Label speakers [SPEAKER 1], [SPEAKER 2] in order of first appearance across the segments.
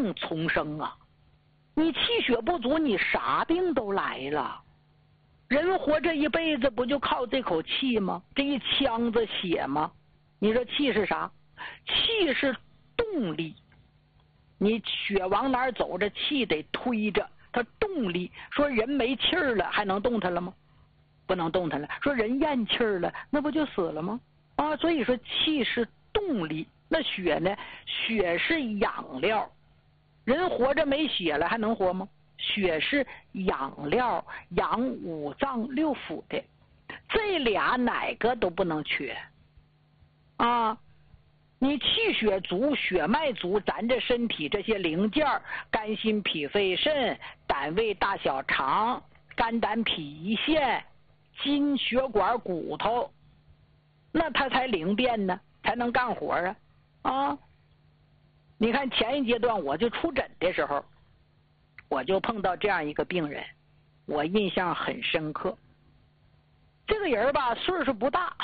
[SPEAKER 1] 病丛生啊！你气血不足，你啥病都来了。人活这一辈子不就靠这口气吗？这一腔子血吗？你说气是啥？气是动力。你血往哪儿走，这气得推着它动力。说人没气儿了，还能动弹了吗？不能动弹了。说人咽气儿了，那不就死了吗？啊，所以说气是动力。那血呢？血是养料。人活着没血了，还能活吗？血是养料，养五脏六腑的，这俩哪个都不能缺啊！你气血足，血脉足，咱这身体这些零件，肝心脾肺肾、胆胃大小肠、肝胆脾胰腺、筋血管骨头，那它才灵便呢，才能干活啊！啊，你看前一阶段我就出诊的时候，我就碰到这样一个病人，我印象很深刻。这个人吧，岁数不大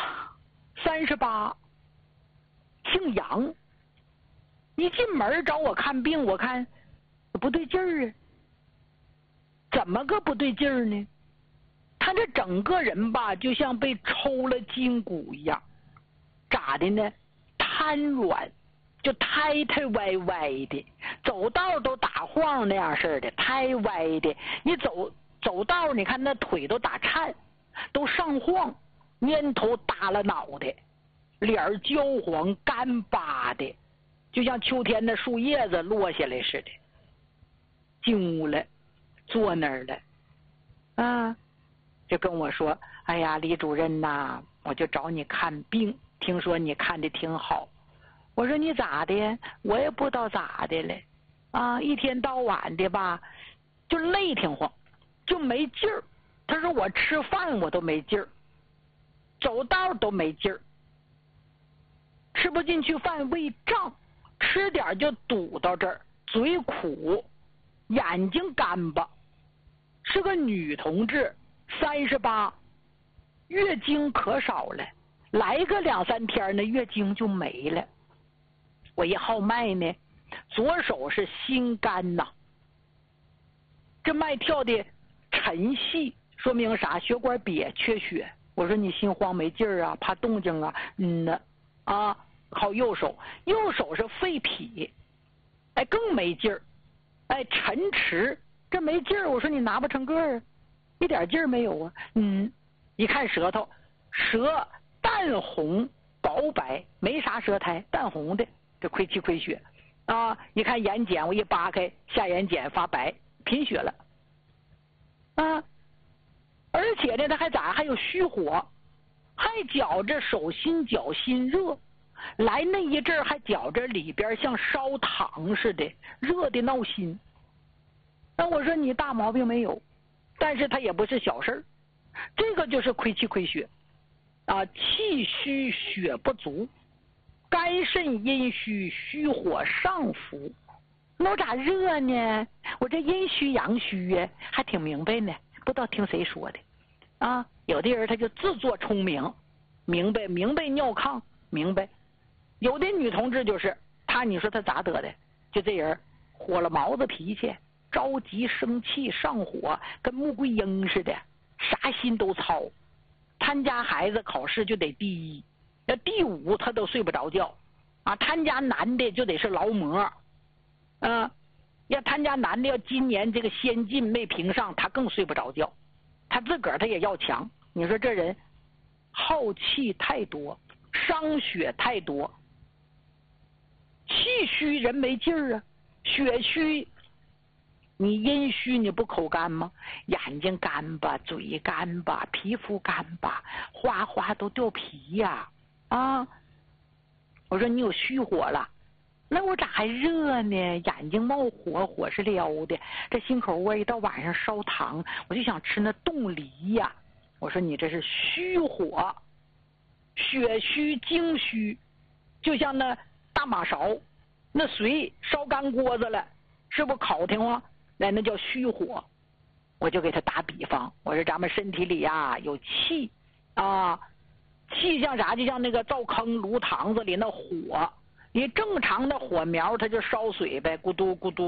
[SPEAKER 1] ，38，姓杨。一进门找我看病，我看不对劲儿啊。怎么个不对劲儿呢？他这整个人吧，就像被抽了筋骨一样，咋的呢？瘫软，就抬抬歪歪的，走道都打晃那样似的，抬歪的。你走道，你看那腿都打颤，都上晃，蔫头耷拉脑袋，脸焦黄干巴的，就像秋天的树叶子落下来似的。惊了，坐那儿了，啊，就跟我说：“哎呀，李主任呐，我就找你看病，听说你看的挺好。”我说：“你咋的？我也不知道咋的了，啊，一天到晚的吧，就累挺慌，就没劲儿。”他说：“我吃饭我都没劲儿，走道都没劲儿，吃不进去饭，胃胀，吃点就堵到这儿，嘴苦，眼睛干巴。是个女同志，38，月经可少了，来个2、3天呢，月经就没了。我一号脉呢，左手是心肝呐，这脉跳的沉细，说明啥？血管瘪，缺血。我说你心慌没劲儿啊，怕动静啊，啊，靠右手，右手是肺脾，哎，更没劲儿，哎，沉迟，这没劲儿。我说你拿不成个儿，一点劲儿没有啊。一看舌头，舌淡红薄白，没啥舌苔，淡红的，这亏气亏血啊。一看眼睑，我一扒开，下眼睑发白，贫血了啊。而且呢，他还咋？还有虚火，还觉着手心脚心热，来那一阵还觉着里边像烧糖似的，热的闹心。那我说你大毛病没有，但是他也不是小事儿，这个就是亏气亏血啊，气虚血不足，肝肾阴虚，虚火上浮。那我咋热呢？我这阴虚阳虚呀，还挺明白呢。不知道听谁说的啊？有的人他就自作聪明，明白尿炕，明白。有的女同志就是她，你说她咋得的？就这人火了毛子脾气，着急生气上火，跟穆桂英似的，啥心都操。他家孩子考试就得第1，那第5他都睡不着觉啊。他家男的就得是劳模，要他家男的要今年这个先进没评上，他更睡不着觉。他自个儿他也要强，你说这人耗气太多，伤血太多，气虚人没劲儿啊，血虚你阴虚你不口干吗？眼睛干巴，嘴干巴，皮肤干巴，哗哗都掉皮呀！啊，我说你有虚火了。那我咋还热呢？眼睛冒火，火是撩的，这心口窝一到晚上烧糖，我就想吃那冻梨呀。我说你这是虚火，血虚精虚，就像那大马勺，那水烧干锅子了，是不烤挺啊？那叫虚火。我就给他打比方，我说咱们身体里呀有气啊，气像啥？就像那个灶坑炉膛子里那火。你正常的火苗它就烧水呗，咕嘟咕嘟